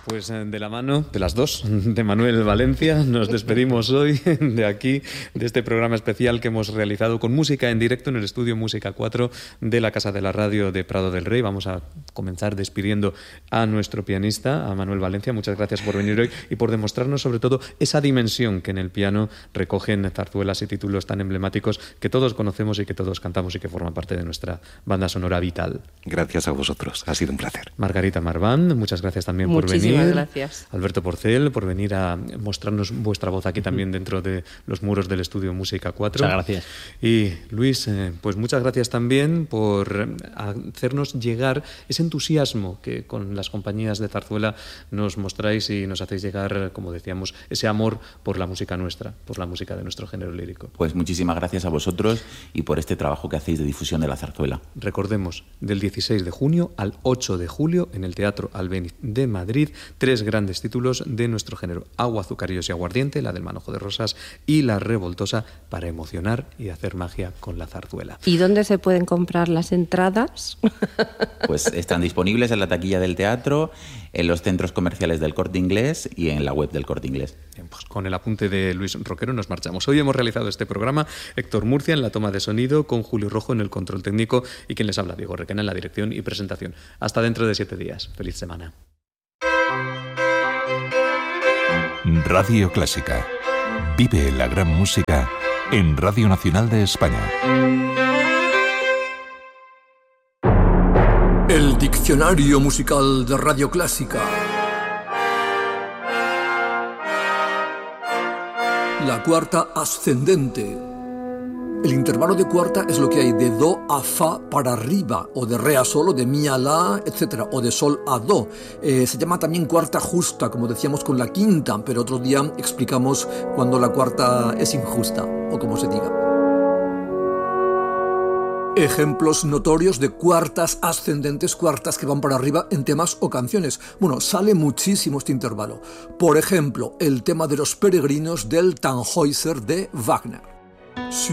Pues de la mano de las dos, de Manuel Valencia, nos despedimos hoy de aquí, de este programa especial que hemos realizado con música en directo en el estudio Música 4 de la Casa de la Radio de Prado del Rey. Vamos a comenzar despidiendo a nuestro pianista, a Manuel Valencia. Muchas gracias por venir hoy y por demostrarnos sobre todo esa dimensión que en el piano recogen zarzuelas y títulos tan emblemáticos que todos conocemos y que todos cantamos y que forman parte de nuestra banda sonora vital. Gracias a vosotros, ha sido un placer. Margarita Marván, muchas gracias también por venir. Gracias. Alberto Porcel, por venir a mostrarnos vuestra voz aquí también dentro de los muros del estudio Música 4. Muchas gracias. Y Luis, pues muchas gracias también por hacernos llegar ese entusiasmo que con las compañías de zarzuela nos mostráis y nos hacéis llegar, como decíamos, ese amor por la música nuestra, por la música de nuestro género lírico. Pues muchísimas gracias a vosotros y por este trabajo que hacéis de difusión de la zarzuela. Recordemos, del 16 de junio al 8 de julio en el Teatro Albéniz de Madrid, 3 grandes títulos de nuestro género: Agua, Azucarillos y Aguardiente, la del Manojo de Rosas y La Revoltosa, para emocionar y hacer magia con la zarzuela. ¿Y dónde se pueden comprar las entradas? Pues están disponibles en la taquilla del teatro, en los centros comerciales del Corte Inglés y en la web del Corte Inglés. Bien, pues con el apunte de Luis Roquero nos marchamos. Hoy hemos realizado este programa Héctor Murcia en la toma de sonido, con Julio Rojo en el control técnico y quien les habla, Diego Requena, en la dirección y presentación. Hasta dentro de 7 días. Feliz semana. Radio Clásica. Vive la gran música en Radio Nacional de España. El diccionario musical de Radio Clásica. La cuarta ascendente. El intervalo de cuarta es lo que hay de do a fa para arriba, o de re a sol, o de mi a la, etc., o de sol a do. Se llama también cuarta justa, como decíamos con la quinta, pero otro día explicamos cuando la cuarta es injusta, o como se diga. Ejemplos notorios de cuartas ascendentes, cuartas que van para arriba en temas o canciones. Bueno, sale muchísimo este intervalo. Por ejemplo, el tema de los peregrinos del Tannhäuser de Wagner.